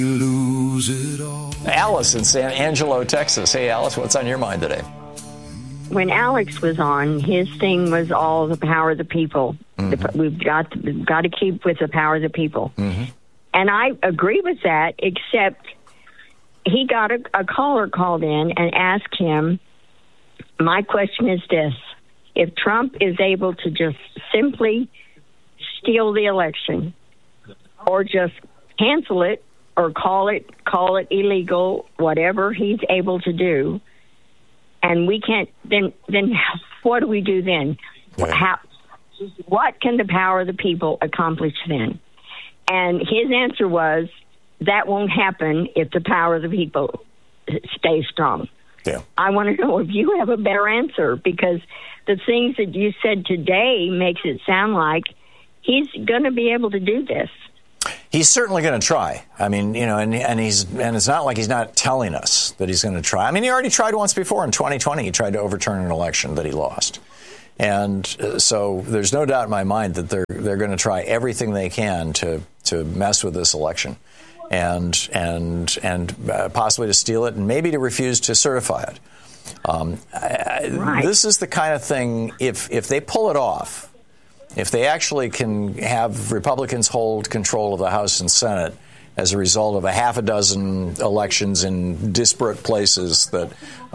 Lose it all. Alice in San Angelo, Texas. Hey, Alice, what's on your mind today? When Alex was on, his thing was all the power of the people. Mm-hmm. We've got to keep with the power of the people. Mm-hmm. And I agree with that, except he got a caller called in and asked him, my question is this: if Trump is able to just simply steal the election or just cancel it or call it illegal, whatever he's able to do, and we can't, then what do we do then? Right. What can the power of the people accomplish then? And his answer was, that won't happen if the power of the people stays strong. Yeah. I want to know if you have a better answer, because the things that you said today makes it sound like he's going to be able to do this. He's certainly going to try. I mean, you know, and it's not like he's not telling us that he's going to try. I mean, he already tried once before in 2020. He tried to overturn an election that he lost. And so there's no doubt in my mind that they're going to try everything they can to mess with this election and possibly to steal it and maybe to refuse to certify it. Right. This is the kind of thing, if they pull it off, if they actually can have Republicans hold control of the House and Senate as a result of a half a dozen elections in disparate places that,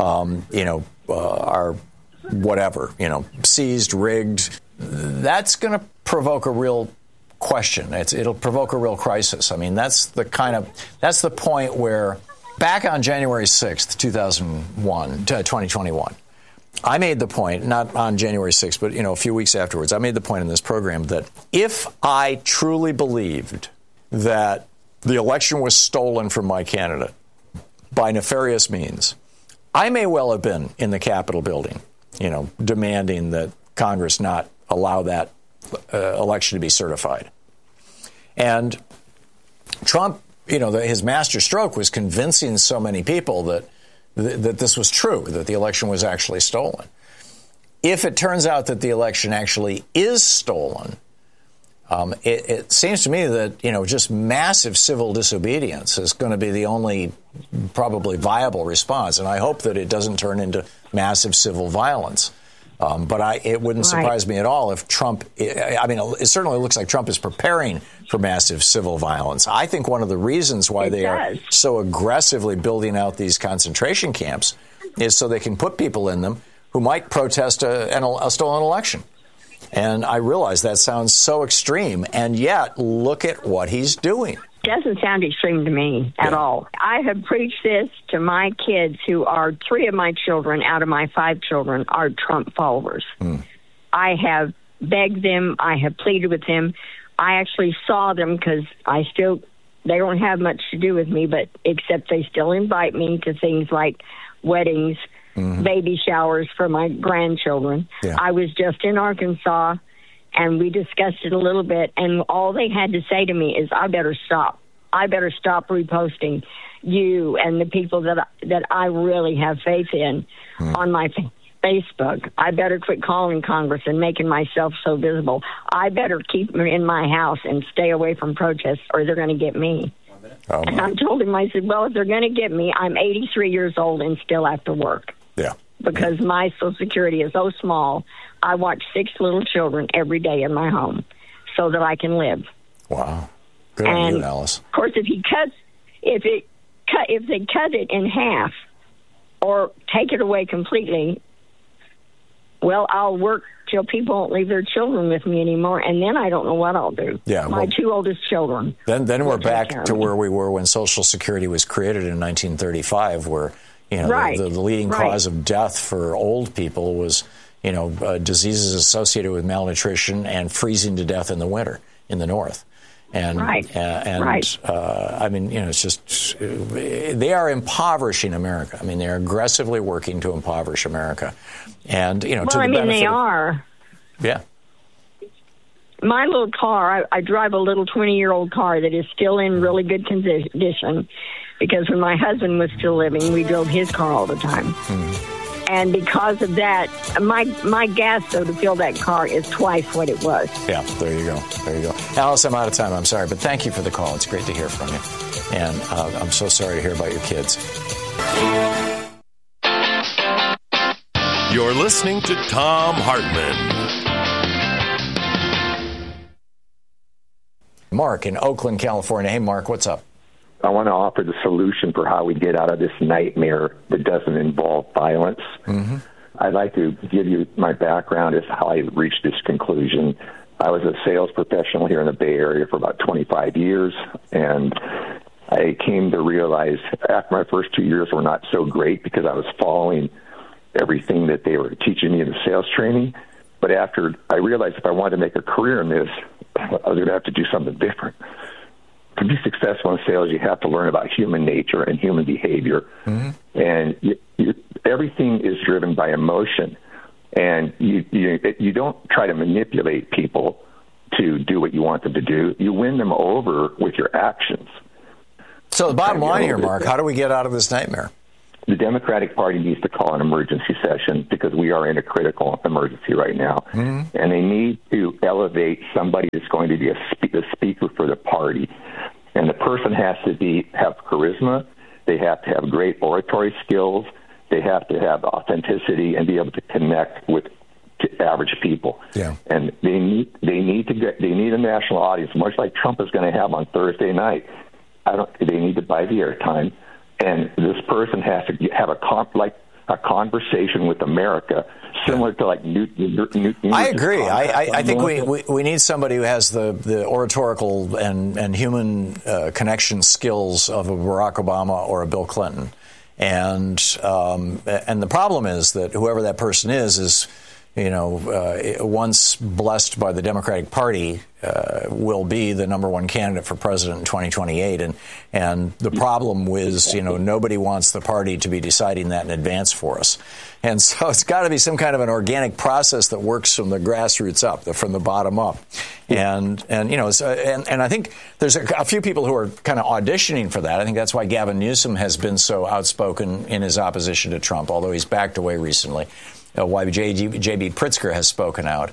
are whatever, seized, rigged, that's going to provoke a real question. It'll provoke a real crisis. I mean, that's the point where back on January 6th, 2021, I made the point, not on January 6th, but, a few weeks afterwards, I made the point in this program that if I truly believed that the election was stolen from my candidate by nefarious means, I may well have been in the Capitol building, demanding that Congress not allow that election to be certified. And Trump, his master stroke was convincing so many people that this was true, that the election was actually stolen. If it turns out that the election actually is stolen, it seems to me that, just massive civil disobedience is going to be the only probably viable response. And I hope that it doesn't turn into massive civil violence. But it wouldn't surprise me at all if Trump, it certainly looks like Trump is preparing for massive civil violence. I think one of the reasons why they are so aggressively building out these concentration camps is so they can put people in them who might protest a stolen election. And I realize that sounds so extreme, and yet look at what he's doing. Doesn't sound extreme to me at all. I have preached this to my kids, who are 3 of my children out of my 5 children are Trump followers. I have begged them. I have pleaded with them. I actually saw them because they don't have much to do with me, but except they still invite me to things like weddings, baby showers for my grandchildren. Yeah. I was just in Arkansas, and we discussed it a little bit, and all they had to say to me is, I better stop. I better stop reposting you and the people that I really have faith in on my Facebook. I better quit calling Congress and making myself so visible. I better keep them in my house and stay away from protests, or they're going to get me. And I told him, I said, well, if they're going to get me, I'm 83 years old and still have to work. Yeah. Because my Social Security is so small. I watch 6 little children every day in my home so that I can live. Wow. Good on you, Alice. Of course, if they cut it in half or take it away completely, well, I'll work till people won't leave their children with me anymore, and then I don't know what I'll do. Yeah, my 2 oldest children. Then we're back to where we were when Social Security was created in 1935, where the leading cause of death for old people was diseases associated with malnutrition and freezing to death in the winter in the North. And it's just they are impoverishing America. I mean, they're aggressively working to impoverish America. And, they are. Yeah. My little car, I drive a little 20-year-old car that is still in really good condition, because when my husband was still living, we drove his car all the time. And because of that, my gas, though, to fill that car is twice what it was. Yeah, there you go. Alice, I'm out of time. I'm sorry, but thank you for the call. It's great to hear from you. And I'm so sorry to hear about your kids. You're listening to Thom Hartmann. Mark in Oakland, California. Hey, Mark, what's up? I want to offer the solution for how we get out of this nightmare that doesn't involve violence. Mm-hmm. I'd like to give you my background as how I reached this conclusion. I was a sales professional here in the Bay Area for about 25 years, and I came to realize after my first 2 years were not so great because I was following everything that they were teaching me in the sales training. But after I realized if I wanted to make a career in this, I was going to have to do something different. To be successful in sales, you have to learn about human nature and human behavior. Mm-hmm. And everything is driven by emotion. And you don't try to manipulate people to do what you want them to do. You win them over with your actions. So the bottom line here, Mark, how do we get out of this nightmare? The Democratic Party needs to call an emergency session because we are in a critical emergency right now. Mm-hmm. And they need to elevate somebody that's going to be a speaker for the party. And the person has to have charisma. They have to have great oratory skills. They have to have authenticity and be able to connect with average people. Yeah. And they need a national audience, much like Trump is going to have on Thursday night. They need to buy the airtime. And this person has to have a conversation with America, similar to like Newt. I agree. I think we need somebody who has the oratorical and human connection skills of a Barack Obama or a Bill Clinton. And the problem is that whoever that person is once blessed by the Democratic Party, will be the number one candidate for president in 2028. And the problem is, nobody wants the party to be deciding that in advance for us. And so it's got to be some kind of an organic process that works from the grassroots up, from the bottom up. And I think there's a few people who are kind of auditioning for that. I think that's why Gavin Newsom has been so outspoken in his opposition to Trump, although he's backed away recently. Why J.B. Pritzker has spoken out.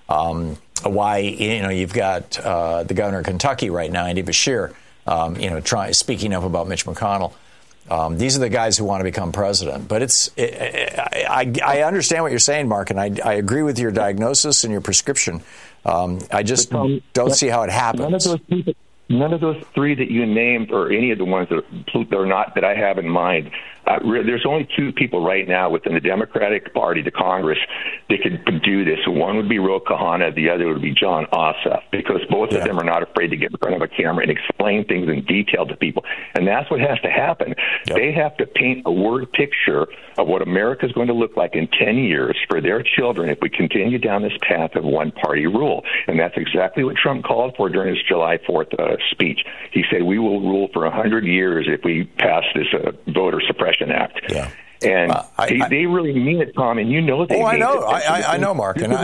Why you've got the governor of Kentucky right now, Andy Beshear, speaking up about Mitch McConnell. These are the guys who want to become president. But I understand what you're saying, Mark, and I agree with your diagnosis and your prescription. I just don't see how it happens. None of those three that you named, or any of the ones that are not that I have in mind. There's only two people right now within the Democratic Party, the Congress, that could do this. One would be Ro Khanna, the other would be Jon Ossoff, because both of them are not afraid to get in front of a camera and explain things in detail to people. And that's what has to happen. Yep. They have to paint a word picture of what America is going to look like in 10 years for their children if we continue down this path of one-party rule. And that's exactly what Trump called for during his July 4th speech. He said, we will rule for 100 years if we pass this voter suppression act. Yeah. And they really mean it, Tom, and you know they mean I know. it. I know, Mark. And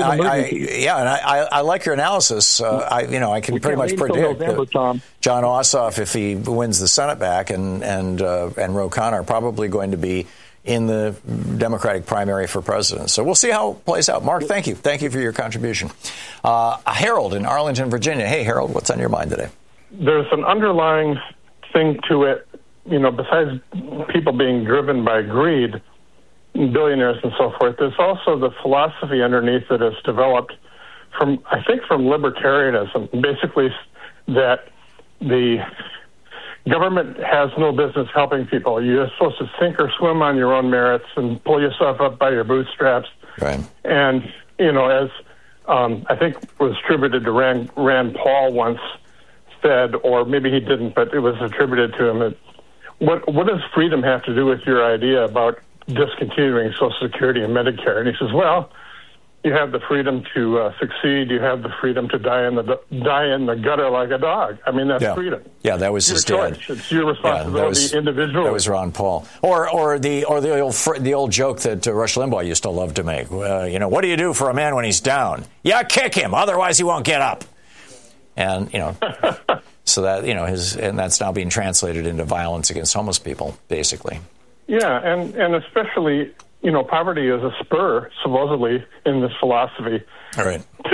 I like your analysis. I can pretty much predict that Jon Ossoff, if he wins the Senate back, and Ro Khanna are probably going to be in the Democratic primary for president. So we'll see how it plays out. Mark, thank you. Thank you for your contribution. Harold in Arlington, Virginia. Hey, Harold, what's on your mind today? There's an underlying thing to it, besides people being driven by greed, billionaires and so forth. There's also the philosophy underneath that has developed from libertarianism, basically that the government has no business helping people. You're supposed to sink or swim on your own merits and pull yourself up by your bootstraps. Right. And, as I think was attributed to Rand Paul once said, or maybe he didn't, but it was attributed to him, that what does freedom have to do with your idea about discontinuing Social Security and Medicare? And he says, well, you have the freedom to succeed. You have the freedom to die in the gutter like a dog. I mean, that's freedom. Yeah, that was his dad. It's your responsibility individually. That was Ron Paul. Or the old joke that Rush Limbaugh used to love to make. What do you do for a man when he's down? You kick him, otherwise he won't get up. And so that and that's now being translated into violence against homeless people, basically. Yeah, and especially poverty is a spur, supposedly, in this philosophy, to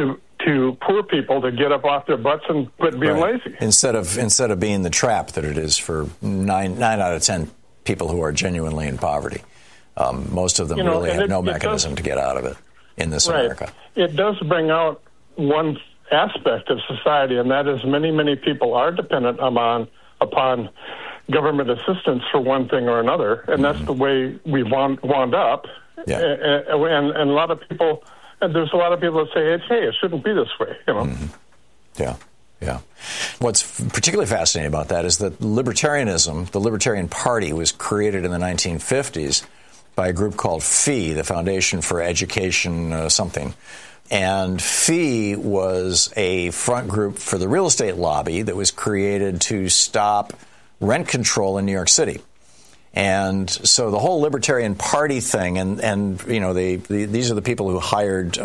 to poor people to get up off their butts and quit being lazy. Instead of being the trap that it is for 9 out of 10 people who are genuinely in poverty. Most of them really have no mechanism to get out of it in this America. It does bring out one aspect of society, and that is many people are dependent upon government assistance for one thing or another, and that's the way we wound up. Yeah. And a lot of people, and there's a lot of people that say, hey, it shouldn't be this way, Yeah. What's particularly fascinating about that is that libertarianism, the Libertarian Party, was created in the 1950s by a group called FEE, the Foundation for Education something. And FEE was a front group for the real estate lobby that was created to stop rent control in New York City. And so the whole Libertarian Party thing, and these are the people who hired,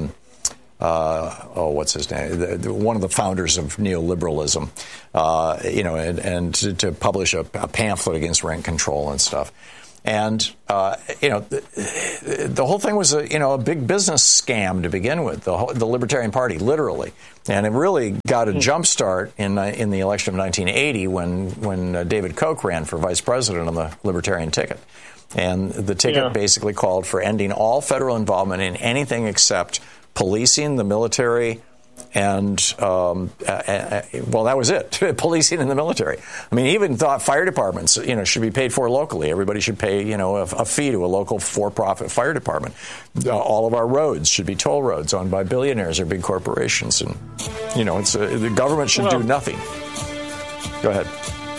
what's his name? One of the founders of neoliberalism, and to publish a pamphlet against rent control and stuff. And, the whole thing was a big business scam to begin with, the Libertarian Party, literally. And it really got a jump start in the election of 1980 when David Koch ran for vice president on the Libertarian ticket. And the ticket basically called for ending all federal involvement in anything except policing, the military, and, that was it, policing and the military. I mean, he even thought fire departments, should be paid for locally. Everybody should pay, a fee to a local for-profit fire department. All of our roads should be toll roads owned by billionaires or big corporations. And, the government should do nothing. Go ahead.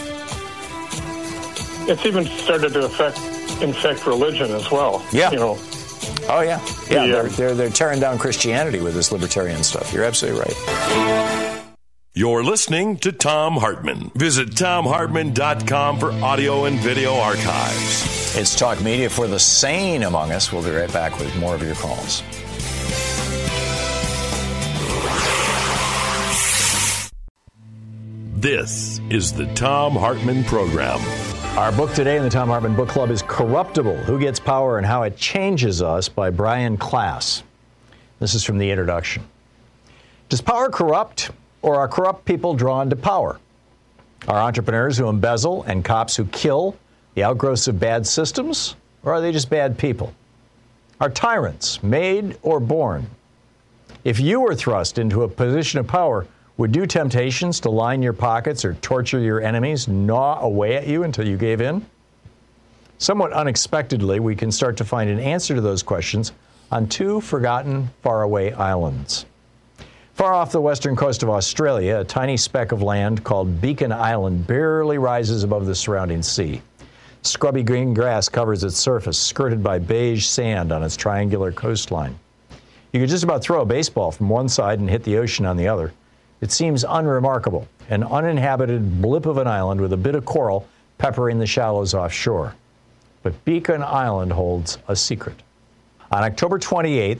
It's even started to infect religion as well. Yeah. Oh, yeah. Yeah, they're tearing down Christianity with this libertarian stuff. You're absolutely right. You're listening to Thom Hartmann. Visit ThomHartmann.com for audio and video archives. It's Talk Media for the sane among us. We'll be right back with more of your calls. This is the Thom Hartmann Program. Our book today in the Thom Hartmann Book Club is Corruptible, Who Gets Power and How It Changes Us by Brian Klaas. This is from the introduction. Does power corrupt, or are corrupt people drawn to power? Are entrepreneurs who embezzle and cops who kill the outgrowths of bad systems, or are they just bad people? Are tyrants made or born? If you were thrust into a position of power, would new temptations to line your pockets or torture your enemies gnaw away at you until you gave in? Somewhat unexpectedly, we can start to find an answer to those questions on two forgotten, faraway islands. Far off the western coast of Australia, a tiny speck of land called Beacon Island barely rises above the surrounding sea. Scrubby green grass covers its surface, skirted by beige sand on its triangular coastline. You could just about throw a baseball from one side and hit the ocean on the other. It seems unremarkable, an uninhabited blip of an island with a bit of coral peppering the shallows offshore. But Beacon Island holds a secret. On October 28,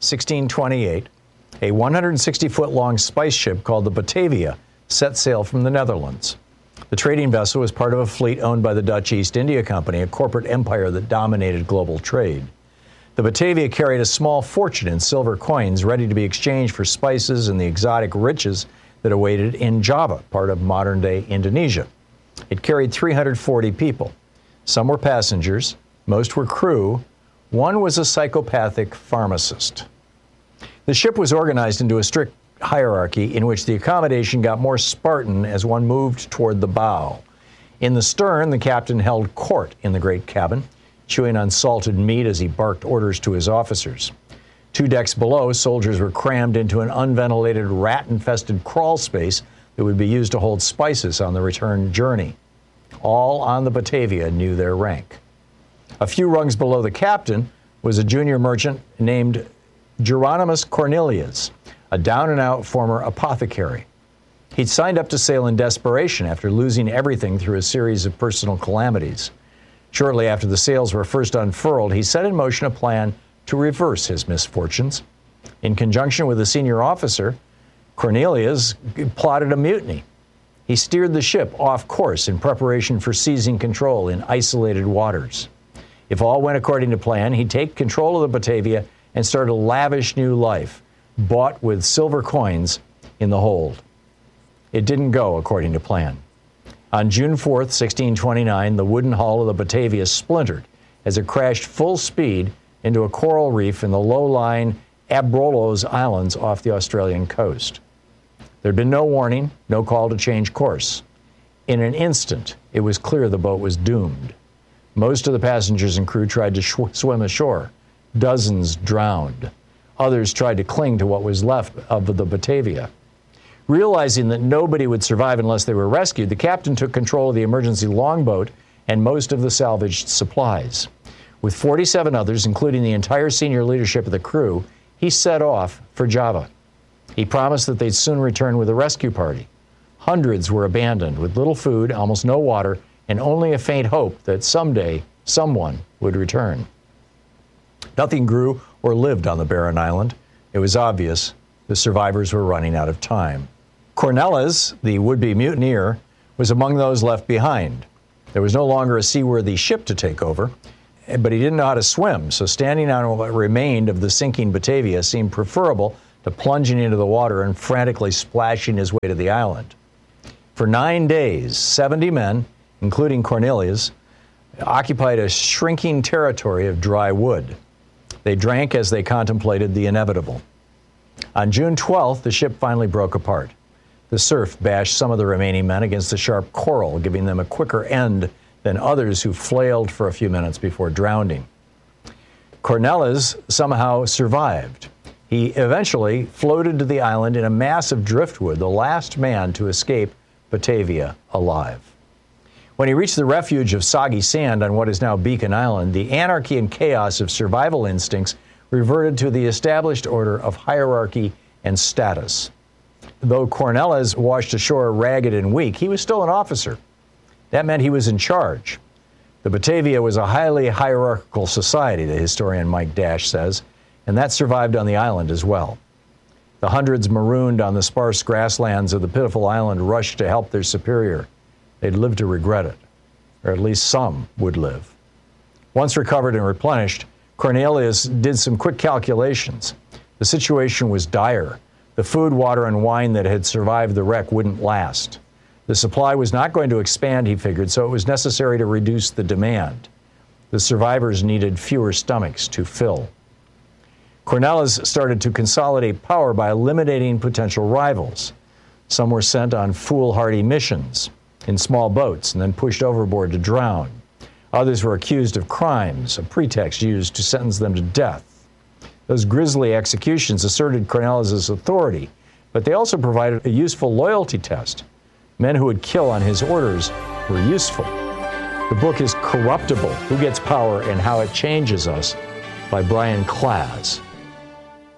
1628, a 160-foot-long spice ship called the Batavia set sail from the Netherlands. The trading vessel was part of a fleet owned by the Dutch East India Company, a corporate empire that dominated global trade. The Batavia carried a small fortune in silver coins ready to be exchanged for spices and the exotic riches that awaited in Java, part of modern-day Indonesia. It carried 340 people. Some were passengers, most were crew. One was a psychopathic pharmacist. The ship was organized into a strict hierarchy in which the accommodation got more Spartan as one moved toward the bow. In the stern, the captain held court in the great cabin, chewing on salted meat as he barked orders to his officers. 2 decks below, soldiers were crammed into an unventilated, rat-infested crawl space that would be used to hold spices on the return journey. All on the Batavia knew their rank. A few rungs below the captain was a junior merchant named Geronimus Cornelius, a down-and-out former apothecary. He'd signed up to sail in desperation after losing everything through a series of personal calamities. Shortly after the sails were first unfurled, he set in motion a plan to reverse his misfortunes. In conjunction with a senior officer, Cornelius plotted a mutiny. He steered the ship off course in preparation for seizing control in isolated waters. If all went according to plan, he'd take control of the Batavia and start a lavish new life, bought with silver coins in the hold. It didn't go according to plan. On June 4th, 1629, the wooden hull of the Batavia splintered as it crashed full speed into a coral reef in the low-lying Abrolhos Islands off the Australian coast. There had been no warning, no call to change course. In an instant, it was clear the boat was doomed. Most of the passengers and crew tried to swim ashore. Dozens drowned. Others tried to cling to what was left of the Batavia. Realizing that nobody would survive unless they were rescued, the captain took control of the emergency longboat and most of the salvaged supplies. With 47 others, including the entire senior leadership of the crew, he set off for Java. He promised that they'd soon return with a rescue party. Hundreds were abandoned with little food, almost no water, and only a faint hope that someday someone would return. Nothing grew or lived on the barren island. It was obvious the survivors were running out of time. Cornelis, the would-be mutineer, was among those left behind. There was no longer a seaworthy ship to take over, but he didn't know how to swim, so standing on what remained of the sinking Batavia seemed preferable to plunging into the water and frantically splashing his way to the island. For 9 days, 70 men, including Cornelius, occupied a shrinking territory of dry wood. They drank as they contemplated the inevitable. On June 12th, the ship finally broke apart. The surf bashed some of the remaining men against the sharp coral, giving them a quicker end than others who flailed for a few minutes before drowning. Cornelis somehow survived. He eventually floated to the island in a mass of driftwood, the last man to escape Batavia alive. When he reached the refuge of soggy sand on what is now Beacon Island, the anarchy and chaos of survival instincts reverted to the established order of hierarchy and status. Though Cornelis washed ashore ragged and weak, he was still an officer. That meant he was in charge. The Batavia was a highly hierarchical society, the historian Mike Dash says, and that survived on the island as well. The hundreds marooned on the sparse grasslands of the pitiful island rushed to help their superior. They'd live to regret it, or at least some would live. Once recovered and replenished, Cornelius did some quick calculations. The situation was dire. The food, water, and wine that had survived the wreck wouldn't last. The supply was not going to expand, he figured, so it was necessary to reduce the demand. The survivors needed fewer stomachs to fill. Cornelis started to consolidate power by eliminating potential rivals. Some were sent on foolhardy missions in small boats and then pushed overboard to drown. Others were accused of crimes, a pretext used to sentence them to death. Those grisly executions asserted Cornelis' authority, but they also provided a useful loyalty test. Men who would kill on his orders were useful. The book is Corruptible: Who Gets Power and How It Changes Us by Brian Klaas.